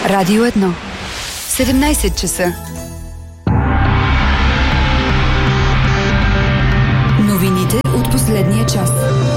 Радио 1. 17 часа. Новините от последния час.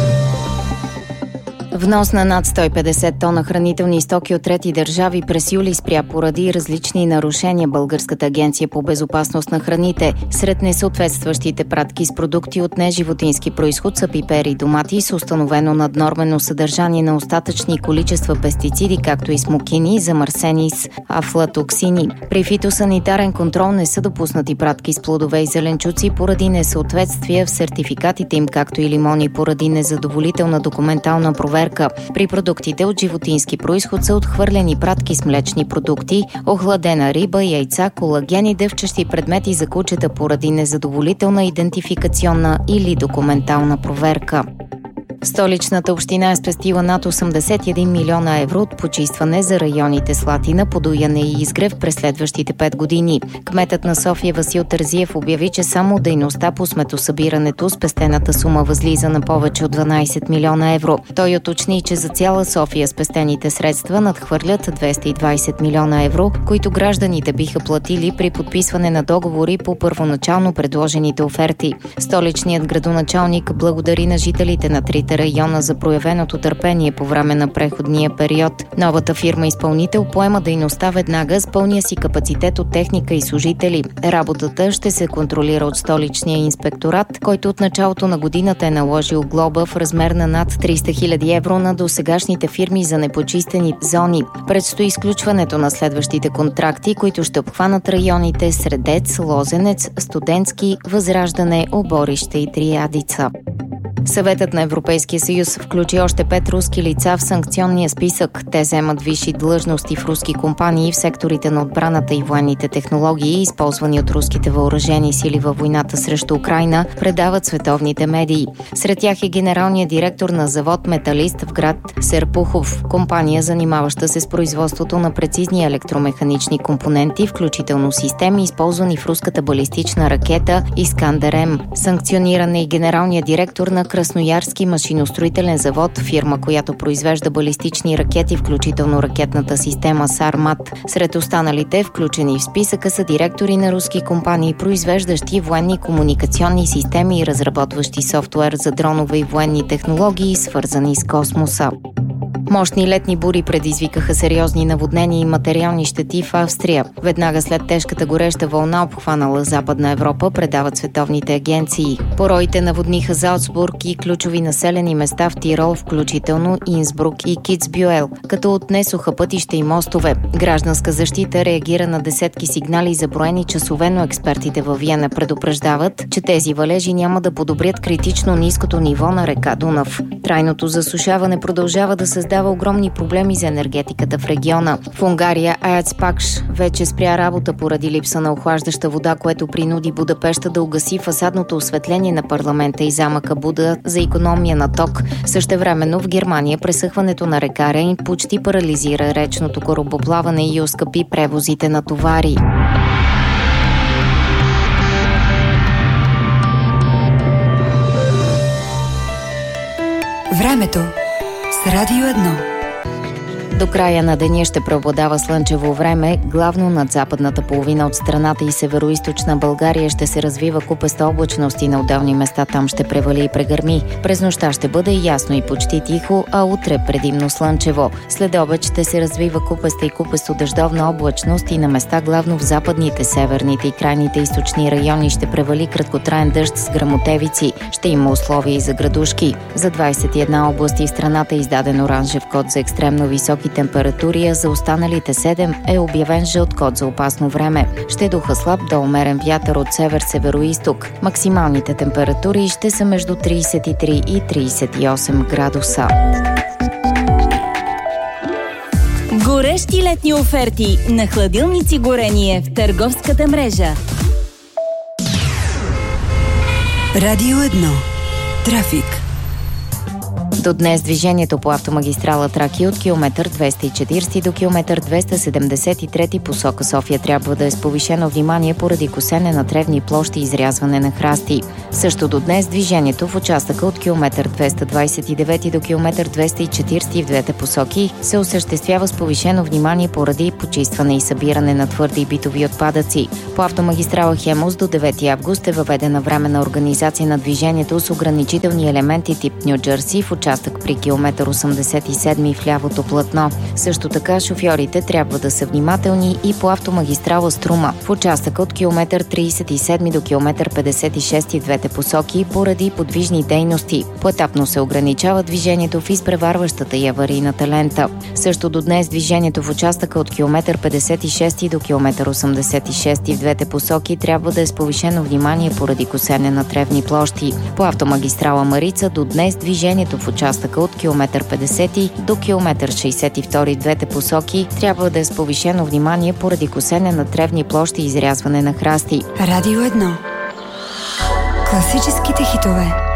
Внос на над 150 тона хранителни стоки от трети държави през юли спря поради различни нарушения. Българската агенция по безопасност на храните. Сред несъответстващите пратки с продукти от неживотински произход са пипери и домати с установено наднормено съдържание на остатъчни количества пестициди, както и смокини, замърсени с афлатоксини. При фитосанитарен контрол не са допуснати пратки с плодове и зеленчуци поради несъответствия в сертификатите им, както и лимони поради незадоволителна документална проверка. При продуктите от животински произход са отхвърлени пратки с млечни продукти, охладена риба, яйца, колаген и дъвчещи предмети за кучета поради незадоволителна идентификационна или документална проверка. Столичната община е спестила над 81 милиона евро от почистване за районите Слатина, Подуяне и Изгрев през следващите 5 години. Кметът на София Васил Терзиев обяви, че само дейността по сметосъбирането спестената сума възлиза на повече от 12 милиона евро. Той уточни, че за цяла София спестените средства надхвърлят 220 милиона евро, които гражданите биха платили при подписване на договори по първоначално предложените оферти. Столичният градоначалник благодари на жителите на трите района за проявеното търпение по време на преходния период. Новата фирма-изпълнител поема дейността веднага с пълния си капацитет от техника и служители. Работата ще се контролира от столичния инспекторат, който от началото на годината е наложил глоба в размер на над 300 000 евро на досегашните фирми за непочистени зони. Предстои изключването на следващите контракти, които ще обхванат районите Средец, Лозенец, Студентски, Възраждане, Оборище и Триадица. Съветът на Европейския съюз включи още 5 руски лица в санкционния списък. Те вземат висши длъжности в руски компании в секторите на отбраната и военните технологии, използвани от руските въоръжени сили във войната срещу Украйна, предават световните медии. Сред тях е генералният директор на завод Металист в град Серпухов, компания, занимаваща се с производството на прецизни електромеханични компоненти, включително системи, използвани в руската балистична ракета Искандер-М. Санкциониран е и генералният директор на Красноярски машиностроителен завод, фирма, която произвежда балистични ракети, включително ракетната система Сармат. Сред останалите, включени в списъка, са директори на руски компании, произвеждащи военни комуникационни системи и разработващи софтуер за дронове и военни технологии, свързани с космоса. Мощни летни бури предизвикаха сериозни наводнения и материални щети в Австрия. Веднага след тежката гореща вълна, обхванала Западна Европа, предават световните агенции. Пороите наводниха Залцбург и ключови населени места в Тирол, включително Инсбрук и Кицбюел, като отнесоха пътища и мостове. Гражданска защита реагира на десетки сигнали за броени часове, но експертите във Виена предупреждават, че тези валежи няма да подобрят критично ниското ниво на река Дунав. Трайното засушаване продължава да създава огромни проблеми за енергетиката в региона. В Унгария АЕЦ Пакш вече спря работа поради липса на охлаждаща вода, което принуди Будапеща да угаси фасадното осветление на парламента и замъка Буда за икономия на ток. Същевременно в Германия пресъхването на река Рейн почти парализира речното корабоплаване и оскъпи превозите на товари. Времето с Радио 1. До края на деня ще преобладава слънчево време, главно над западната половина от страната и североизточна България ще се развива купеста облачност и на отделни места там ще превали и прегърми. През нощта ще бъде ясно и почти тихо, а утре предимно слънчево. След обед ще се развива купеста и купесто-дъждовна облачност и на места главно в западните, северните и крайните източни райони ще превали краткотраен дъжд с гръмотевици. Ще има условия и за градушки. За 21 области в страната е издаден оранжев код за екстремно високи температури, а за останалите 7 е обявен жълт код за опасно време. Ще духа слаб до умерен вятър от север-североизток. Максималните температури ще са между 33 и 38 градуса. Горещи летни оферти на хладилници горение в търговската мрежа. Радио 1. Трафик. До днес движението по автомагистрала Тракия от километър 240 до километър 273 посока София трябва да е с повишено внимание поради косене на тревни площи и изрязване на храсти. Също до днес движението в участъка от километър 229 до километър 240 в двете посоки се осъществява с повишено внимание поради почистване и събиране на твърди и битови отпадъци. По автомагистрала Хемус до 9 август е въведена временна организация на движението с ограничителни елементи тип Ню Джерси в участък при километър 87 в лявото платно. Също така шофьорите трябва да са внимателни и по автомагистрала Струма в участъка от километър 37 до километър 56 в двете посоки поради подвижни дейности. Поетапно се ограничава движението в изпреварващата и аварийната лента. Също до днес движението в участъка от километър 56 до километър 86 в двете посоки трябва да е с повишено внимание поради косене на тревни площи. По автомагистрала Марица до днес движението в участъка от километър 50 до километър 62 в двете посоки трябва да е с повишено внимание поради косене на тревни площи и изрязване на храсти. Радио 1. Класическите хитове.